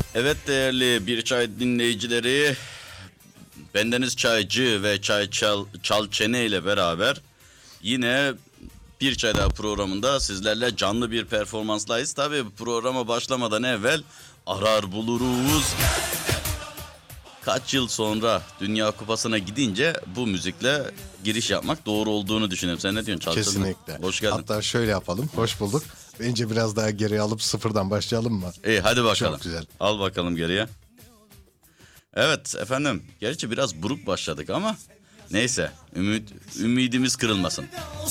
Evet değerli Bir Çay dinleyicileri, bendeniz Çaycı ve Çal Çene ile beraber yine Bir Çay Daha programında sizlerle canlı bir performanslayız. Tabii programa başlamadan evvel arar buluruz. Kaç yıl sonra Dünya Kupası'na gidince bu müzikle giriş yapmak doğru olduğunu düşünüyorum. Sen ne diyorsun Çal Çene? Kesinlikle. Hoş geldin. Hatta şöyle yapalım. Hoş bulduk. Bence biraz daha geri alıp sıfırdan başlayalım mı? İyi hadi bakalım. Çok güzel. Al bakalım geriye. Evet efendim. Gerçi biraz buruk başladık ama neyse. Ümidimiz kırılmasın.